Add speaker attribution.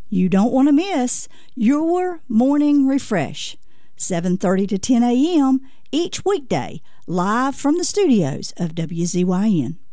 Speaker 1: You don't want to miss your Morning Refresh, 7:30 to 10 a.m. each weekday, live from the studios of WZYN.